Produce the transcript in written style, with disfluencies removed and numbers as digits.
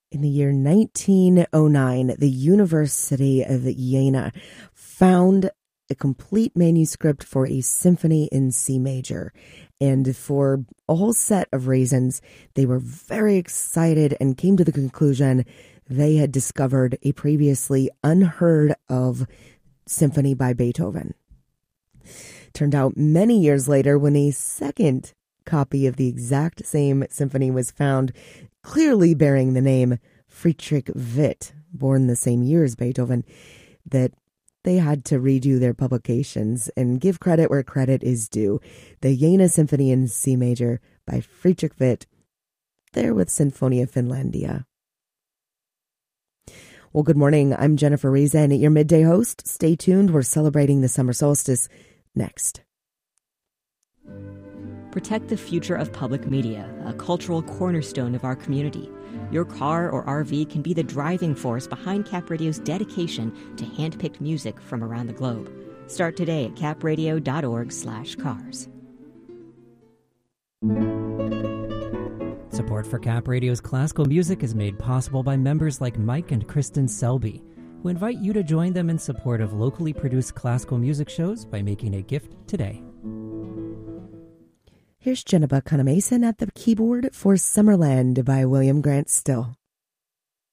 In the year 1909, the University of Jena found a complete manuscript for a symphony in C major. And for a whole set of reasons, they were very excited and came to the conclusion they had discovered a previously unheard of symphony by Beethoven. Turned out many years later, when a second copy of the exact same symphony was found, clearly bearing the name Friedrich Witt, born the same year as Beethoven, that they had to redo their publications and give credit where credit is due. The Jena Symphony in C major by Friedrich Witt, there with Sinfonia Finlandia. Well, good morning. I'm Jennifer Riza, and your midday host. Stay tuned. We're celebrating the summer solstice next. Protect the future of public media, a cultural cornerstone of our community. Your car or RV can be the driving force behind Cap Radio's dedication to hand-picked music from around the globe. Start today at capradio.org/cars. Support for Cap Radio's classical music is made possible by members like Mike and Kristen Selby, who invite you to join them in support of locally produced classical music shows by making a gift today. Here's Jennifer Kanamason at the keyboard for Summerland by William Grant Still.